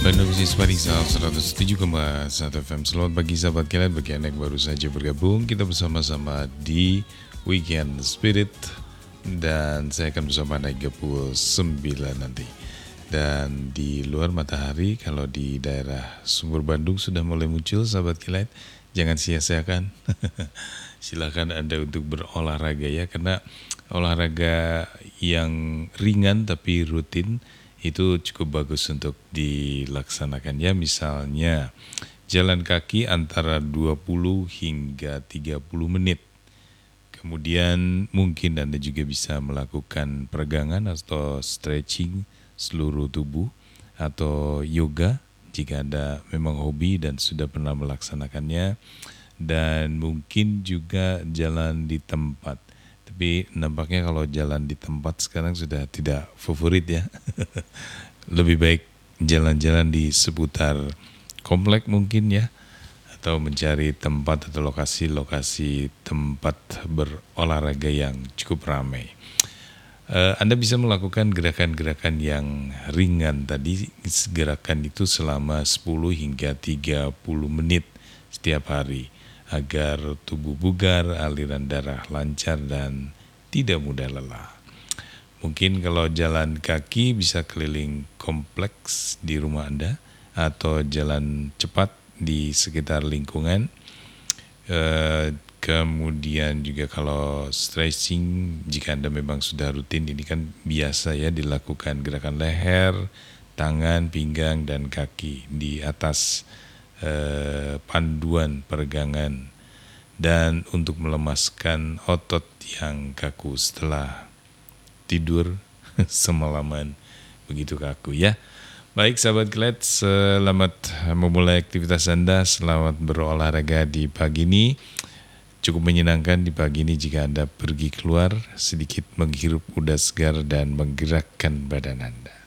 Bandung Business Parisal 107,1 FM. Selamat pagi sahabat kalian. Bagi Anda yang baru saja bergabung, kita bersama-sama di Weekend Spirit. Dan saya akan bersama Anda hingga pukul 9 nanti. Dan di luar matahari, kalau di daerah Sumur Bandung sudah mulai muncul sahabat kalian, jangan sia-siakan. Silakan Anda untuk berolahraga ya, karena olahraga yang ringan tapi rutin itu cukup bagus untuk dilaksanakan ya. Misalnya jalan kaki antara 20 hingga 30 menit. Kemudian mungkin Anda juga bisa melakukan peregangan atau stretching seluruh tubuh atau yoga jika Anda memang hobi dan sudah pernah melaksanakannya. Dan mungkin juga jalan di tempat. Tapi nampaknya kalau jalan di tempat sekarang sudah tidak favorit ya. Lebih baik jalan-jalan di seputar komplek mungkin ya. Atau mencari tempat atau lokasi-lokasi tempat berolahraga yang cukup ramai. Anda bisa melakukan gerakan-gerakan yang ringan tadi. Gerakan itu selama 10 hingga 30 menit setiap hari. Agar tubuh bugar, aliran darah lancar dan tidak mudah lelah. Mungkin kalau jalan kaki bisa keliling kompleks di rumah Anda atau jalan cepat di sekitar lingkungan. Kemudian juga kalau stretching, jika Anda memang sudah rutin, ini kan biasa ya dilakukan gerakan leher, tangan, pinggang, dan kaki di atas panduan peregangan, dan untuk melemaskan otot yang kaku setelah tidur semalaman begitu kaku ya. Baik sahabat Glad, selamat memulai aktivitas Anda, selamat berolahraga di pagi ini. Cukup menyenangkan di pagi ini jika Anda pergi keluar sedikit menghirup udara segar dan menggerakkan badan Anda.